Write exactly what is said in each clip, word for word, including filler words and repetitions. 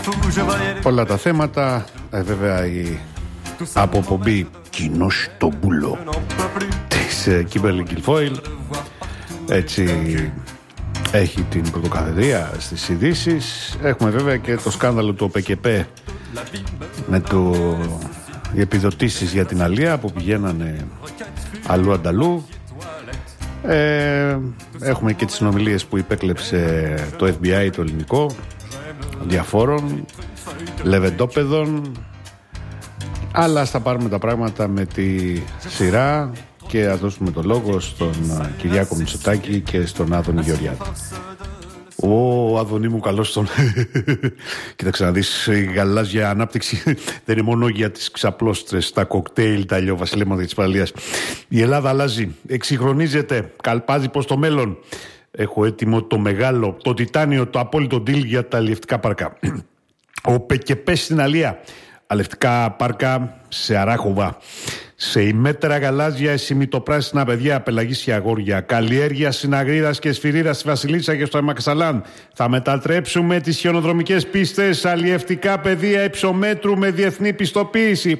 Όλα τα θέματα, ε, βέβαια η αποπομπή κοινός στο μπουλό της ε, Κίμπερλι Γκιλφόιλ έτσι έχει την πρωτοκαθεδρία στις ειδήσεις. Έχουμε βέβαια και το σκάνδαλο του ΟΠΕΚΕΠΕ με το, οι επιδοτήσεις για την αλία που πηγαίνανε αλλού ανταλού. Ε, έχουμε και τις συνομιλίες που υπέκλεψε το Εφ Μπι Άι το ελληνικό διαφόρων λεβεντόπεδων, αλλά θα πάρουμε τα πράγματα με τη σειρά και ας δώσουμε το λόγο στον Κυριάκο Μητσοτάκη και στον Άδωνη Γεωργιάδη. Ω, Άδωνη μου, καλώς τον. Κοίταξε να δεις, η γαλάζια ανάπτυξη δεν είναι μόνο για τις ξαπλώστρες, τα κοκτέιλ, τα ηλιοβασιλέματα της παραλίας. Η Ελλάδα αλλάζει, εξυγχρονίζεται, καλπάζει προς το μέλλον. Έχω έτοιμο το μεγάλο, το τιτάνιο, το απόλυτο deal για τα αλλιευτικά πάρκα. Ο ΠΕΚΕΠΕ στην αλία. Αλλιευτικά πάρκα σε Αράχοβα. Σε ημέτερα γαλάζια, εσημιτοπράσινα παιδιά, πελαγίσια αγόρια. Καλλιέργεια συναγρίδας και σφυρίδας στη Βασιλίσσα και στο Αμαξαλάν. Θα μετατρέψουμε τις χιονοδρομικές πίστες αλλιευτικά πεδία υψομέτρου με διεθνή πιστοποίηση.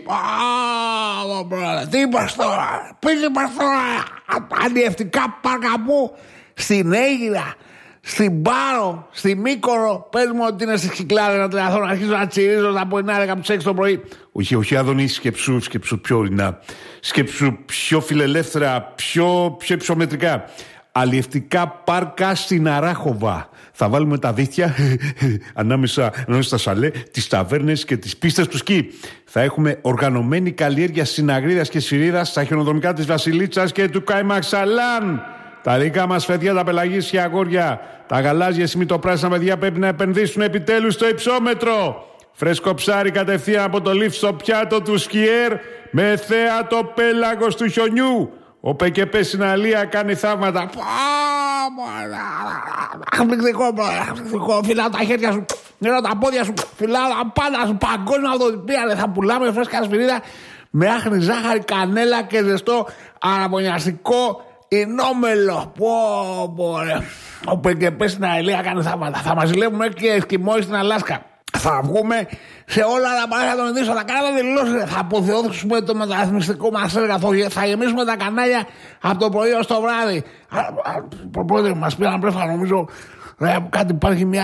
Τι είπας τώρα, πήγε μας τώρα, αλλιευτικά πάρκα μου, στην Αίγυρα, στην Πάρο, στη Μύκονο. Πες μου ότι είναι στις Κυκλάδες να τρελαθώ, να αρχίσω να τσιρίζω τα πορεινάρικα από τις έξι το πρωί. Όχι, όχι, Άδωνη, σκέψου, σκέψου πιο ορεινά. Σκέψου πιο φιλελεύθερα, πιο, πιο υψομετρικά. Αλλιευτικά πάρκα στην Αράχοβα. Θα βάλουμε τα δίχτυα ανάμεσα, ανάμεσα στα σαλέ, τις ταβέρνες και τις πίστες του σκι. Θα έχουμε οργανωμένη καλλιέργεια συναγρίδας και σφυρίδας στα χιονοδρομικά της Βασιλίτσας και του Καϊμαξαλάν. Τα δικά μας παιδιά, τα πελαγίσια αγόρια, τα γαλάζια σημειτοπράσινα παιδιά πρέπει να επενδύσουν επιτέλους στο υψόμετρο. Φρέσκο ψάρι κατευθείαν από το λιφτ στο πιάτο του σκιέρ με θέατο πέλαγος του χιονιού. Ο ΠΕΚΕΠΕ στην αλία κάνει θαύματα. Εκπληκτικό, εκπληκτικό. Φυλάω τα χέρια σου, νερώ τα πόδια σου, φυλάω τα πάντα σου. Παγκόσμια αυτοδυπία. Θα πουλάμε φρέσκα σφυρίδα με άχνη ζάχαρη, κανέλα και ζεστό αναπονιαστικό Ινόμελο. Πω, πω, ρε. Ο ΠΕΚΕΠΕ στην αλία κάνει θαύματα. Θα μας ζηλεύουμε και εσκιμώοι στην Αλάσκα. Θα βγούμε σε όλα τα παράθυρα των ειδήσεων. Θα κάνουμε δηλώσεις. Θα αποθεώσουμε το μεταρρυθμιστικό μας έργο. Θα γεμίσουμε τα κανάλια από το πρωί ως το βράδυ. Πρόεδρε, μας πήραν πρέφα, νομίζω κάτι υπάρχει μια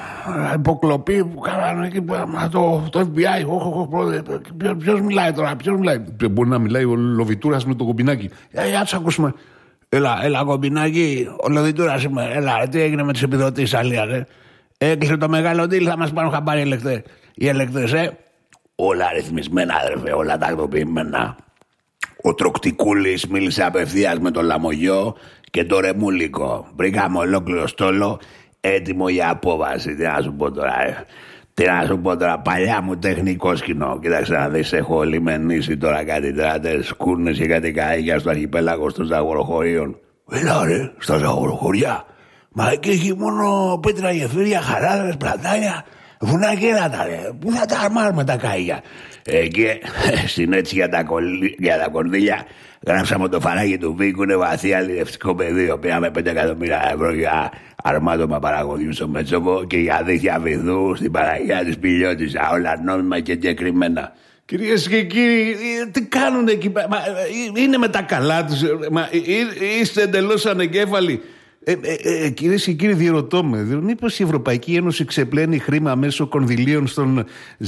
υποκλοπή που κάνανε εκεί το, το Εφ Μπι Άι. Όχι, όχι, πρόεδρε. Ποιος μιλάει τώρα, ποιος μιλάει. Μπορεί να μιλάει ο Λοβιτούρας με το Κομπινάκι. Για τους ακούσουμε. Έλα, έλα Κομπινάκι, ο Λοβιτούρας είμαι. Έλα, τι έγινε με τις επιδοτήσεις αλίας, ε. Έκλεισε το μεγάλο deal, θα μας πάρουν χαμπάρι ελεκτές. Οι ελεκτές, ε. Όλα αριθμισμένα, αδερφέ, όλα τακτοποιημένα. Ο Τροκτικούλης μίλησε απευθείας με τον Λαμογιό και το Ρεμούλικο. Βρήκαμε ολόκληρο στόλο έτοιμο για απόβαση. Τι να σου πω τώρα, ε. Τι να σου πω τώρα, παλιά μου τεχνικό σκηνό. Κοίταξε να δεις, έχω λιμενήσει τώρα κάτι τράτες, σκούρνες και κάτι καΐκια στο αρχιπέλαγο των Ζαγοροχωρίων. Έλα ρε, στα Ζαγοροχωριά. Μα εκεί έχει μόνο πέτρα, γεφύρια, χαράδρες, πλατάνια, βουνά και έδατα, ρε. Πού θα τα αρμάρουμε τα καΐγια. Εκεί, στην έτσι για τα, κολλή, για τα κορδίλια, γράψαμε το φαράγγι του Βίκου, είναι βαθύ αλληλευτικό πεδίο. Πήραμε πέντε εκατομμύρια ευρώ για αρμάτωμα παραγωγή στο Μέτσοβο και για δίχτυα βυθού στην Παναγία της Πηλιώτισσα. Όλα νόμιμα και εγκεκριμένα. Κυρίες και κύριοι, τι κάνουν εκεί πέρα, είναι με τα καλά τους, μα, είστε εντελώς ανεγκέφαλοι. Ε, ε, ε, κυρίες και κύριοι, διερωτώ με, μήπως η Ευρωπαϊκή Ένωση ξεπλένει χρήμα μέσω κονδυλίων στον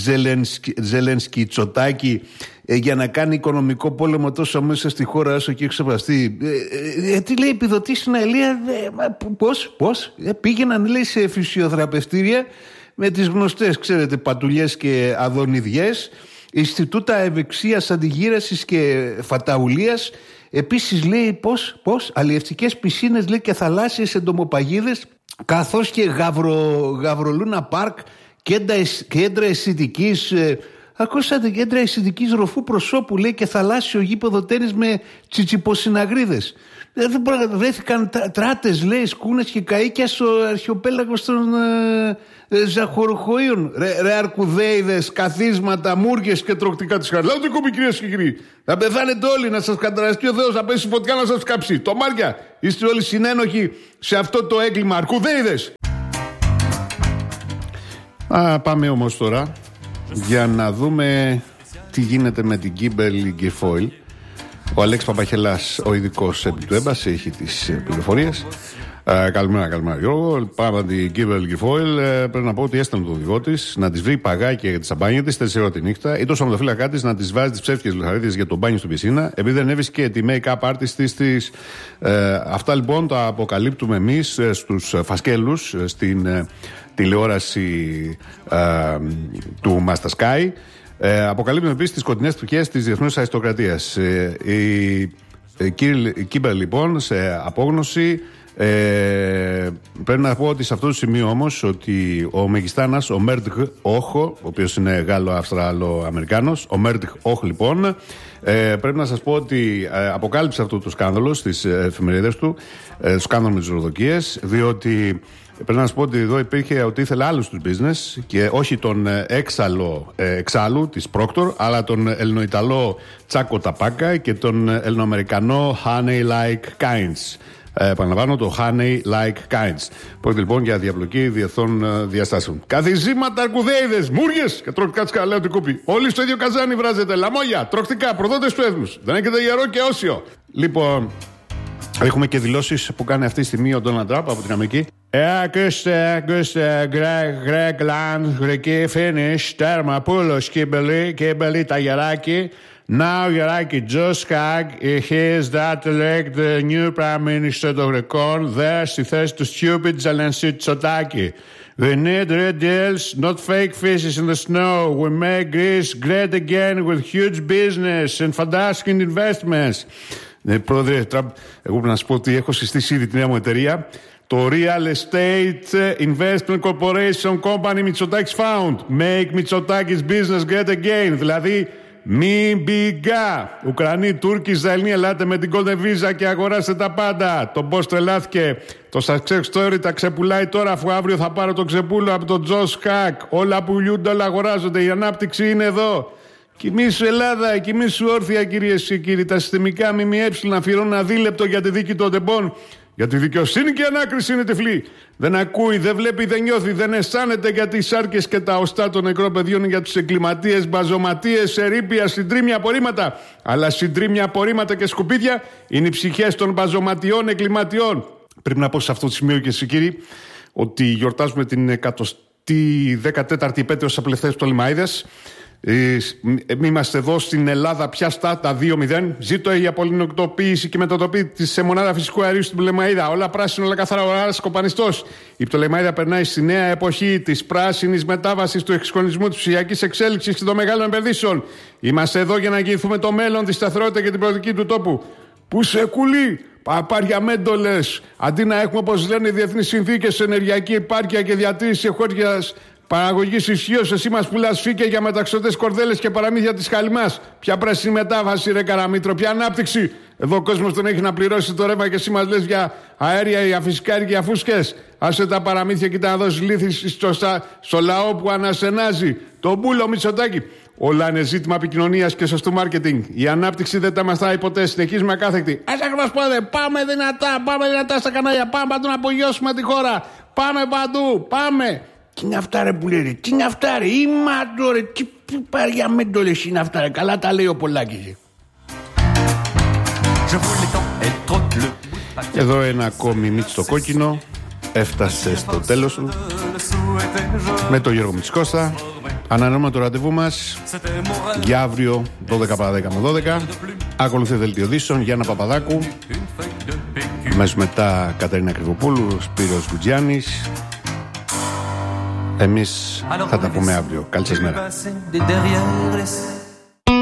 Ζελένσκι Τσοτάκη ε, για να κάνει οικονομικό πόλεμο τόσο μέσα στη χώρα όσο και εξεβαστεί. Ε, ε, ε, τι λέει, επιδοτήσει στην Αιλία, ε, πώς, πώς, ε, πήγαιναν λέει σε φυσιοθεραπευτήρια με τις γνωστές, ξέρετε, πατουλιές και αδονιδιές, Ινστιτούτα Ευεξίας, Αντιγύρασης και Φαταουλίας. Επίσης λέει πως, πως αλλιευτικές πισίνες λέει και θαλάσσιες εντομοπαγίδες, καθώς και γαυρο, γαυρολούνα πάρκ, κέντρα, κέντρα αισθητικής, ε, ακούσατε, κέντρα αισθητικής ροφού προσώπου λέει και θαλάσσιο γήπεδο τένις με τσιτσιποσυναγρίδες. Δεν βρέθηκαν τράτες λέει, σκούνες και καΐκια στο αρχιοπέλαγο των ε, ε, Ζαχοροχοίων. Ρε, ρε αρκουδέιδες, καθίσματα, μούργες και τροκτικά της χαράς. Λάτε κόμπι κυρίες και κύριοι. Θα πεθάνετε όλοι, να σας καταραστεί ο Θεός, να πέσει φωτιά να σας κάψει. Το Μάρια, είστε όλοι συνένοχοι σε αυτό το έγκλημα. Αρκουδέιδες. Α, πάμε όμως τώρα για να δούμε τι γίνεται με την Kimberly Guilfoyle. Ο Αλέξης Παπαχελάς, ο ειδικός επί του έμπαση, έχει τις πληροφορίες. Uh, καλημέρα, καλημέρα Γιώργο. Πάμε την Kimberly Guilfoyle. Uh, πρέπει να πω ότι έστελνε τον οδηγό της να της βρει παγάκια για τη σαμπάνια της τέσσερις ώρα τη νύχτα ή το σωματοφύλακά της να της βάζει τις ψεύτικες λουθαρίδες για το μπάνιο στην πισίνα, επειδή δεν έβρισκε τη make-up artist της. της. Uh, αυτά λοιπόν τα αποκαλύπτουμε εμείς uh, στους φασκέλους uh, στην uh, τηλεόραση uh, του Master Sky. Uh, αποκαλύπτουμε επίσης τις σκοτεινές πτυχές της διεθνούς αριστοκρατίας. Uh, η uh, Kimberly λοιπόν σε απόγνωση. Ε, πρέπει να πω ότι σε αυτό το σημείο όμως ότι ο Μεγιστάνας, ο Μέρντιχ Όχ, ο οποίος είναι Γάλλο-Αυστραλο-Αμερικάνος, ο Μέρντιχ Όχ λοιπόν, ε, πρέπει να σας πω ότι ε, αποκάλυψε αυτό το σκάνδαλο στις εφημερίδες του, ε, το σκάνδαλο με τις ροδοκίες, διότι πρέπει να σας πω ότι εδώ υπήρχε ότι ήθελε άλλους τους business και όχι τον έξαλλο ε, εξάλλου της Proctor, αλλά τον Ελληνοϊταλό Τσάκο Ταπάκα και τον Ελληνοαμερικανό Honey Like Kinds. Ε, επαναλαμβάνω, το Honey Like Kinds. Πρόκειται λοιπόν για διαπλοκή διεθνών ε, διαστάσεων. Καθιζήματα, αρκουδέιδες, μούριες και τροκτικά τσικαλέω την κούπη. Όλοι στο ίδιο καζάνι βράζετε. Λαμόγια, τροκτικά, προδότες του έθνους. Δεν έχετε γερό και όσιο. Λοιπόν, έχουμε και δηλώσεις που κάνει αυτή τη στιγμή ο Ντόναλντ Τραμπ από την Αμερική. Ακούστε, ακούστε, Γκρέγκλαντ, Γρική, Φίνις, Τέρμα, Πούλος, Κίμπελι, Κίμπελι, Ταγεράκι. Now Yeraki Joskag, he is that elect the new Prime Minister of the Corn, there στη θέση του stupid Zelensky Tsotaki. We need red deals, not fake fishes in the snow. We make Greece great again with huge business and fantastic investments. Ναι, πρόεδρε Τραμπ, εγώ πρέπει να σας πω ότι έχω συστήσει ήδη την νέα μου εταιρεία, το Real Estate Investment Corporation Company Mitsotakis Found. Make Mitsotakis business great again. Δηλαδή, μη μπιγκά. Ουκρανοί, Τούρκοι, Ισραηλοί, ελάτε με την Golden Visa και αγοράστε τα πάντα. Το πώς τρελάθηκε. Το success story τα ξεπουλάει τώρα, αφού αύριο θα πάρω το ξεπούλο από τον Τζο Σκακ. Όλα πουλιούνται, όλα αγοράζονται. Η ανάπτυξη είναι εδώ. Κοιμήσου Ελλάδα, κοιμήσου όρθια κυρίες και κύριοι. Τα συστημικά ΜΜΕ αφιερώνουν αδίλεπτο για τη δίκη των τεμπών. Για τη δικαιοσύνη και η ανάκριση είναι τυφλή. Δεν ακούει, δεν βλέπει, δεν νιώθει, δεν αισθάνεται για τις σάρκες και τα οστά των νεκρών παιδιών, για τους εγκληματίες, μπαζωματίες, ερείπια, συντρίμια απορρίμματα. Αλλά συντρίμια απορρίμματα και σκουπίδια είναι οι ψυχές των μπαζωματιών εγκληματιών. Πρέπει να πω σε αυτό το σημείο και εσείς κύριοι ότι γιορτάζουμε την εκατοστή δεκατέταρτη επέτειο της απελευθέρωσης του Πτολεμαΐδες. Είμαστε εδώ στην Ελλάδα πια στα τα δύο μηδέν. Ζήτω η απολυνοκτοποίηση και μετατροπή τη μονάδα φυσικού αερίου στην Πτολεμαΐδα. Όλα πράσινο, όλα καθαρά, όλα κοπανιστός. Η Πτολεμαΐδα περνάει στη νέα εποχή της πράσινης μετάβασης, του εξυγχρονισμού, της ψηφιακής εξέλιξης και των μεγάλων επενδύσεων. Είμαστε εδώ για να εγγυηθούμε το μέλλον, τη σταθερότητα και την προοδική του τόπου. Πού σε κουλή, παπάρια μέντολες. Αντί να έχουμε, όπως λένε οι διεθνείς συνθήκες, ενεργειακή επάρκεια και διατήρηση εχώριας παραγωγής ισχύως, εσύ μας πουλάς φύκια για μεταξωτές κορδέλες και παραμύθια της χαλιμάς. Ποια πράσινη μετάβαση, ρε Καραμήτρο, ποια ανάπτυξη. Εδώ ο κόσμος τον έχει να πληρώσει το ρεύμα και εσύ μας λες για αέρια, για φυσικά και για φούσκες. Άσε τα παραμύθια και να δώσεις λύθη στο, στο λαό που ανασενάζει. Το μπούλο Μητσοτάκη. Όλα είναι ζήτημα επικοινωνίας και σωστού μάρκετινγκ. Η ανάπτυξη δεν τα μαστάει ποτέ. Συνεχίζουμε ακάθεκτη. Ας μας πάνε, πάμε δυνατά, πάμε δυνατά στα κανάλια. Πάμε παντού να απογειώσουμε τη χώρα. Πάμε παντού, πάμε. Τι είναι αυτά ρε που λέει ρε, τι είναι αυτά ρε, ή μάτω ρε, τι παριά μέντολες είναι αυτά ρε, καλά τα λέει ο Πολάκης. Εδώ ένα ακόμη Μίτσο κόκκινο, έφτασε στο τέλος του, με τον Γιώργο Μητσικώστα. Ανανεώνουμε το ραντεβού μας για αύριο δώδεκα παρά δέκα με δώδεκα. Ακολουθεί δελτίο ειδήσεων Γιάννα Παπαδάκου, αμέσως μετά Κατερίνα Κρυβοπούλου, Σπύρος Γκουτζιάννης. Εμείς θα τα πούμε αύριο. Καλή σας μέρα.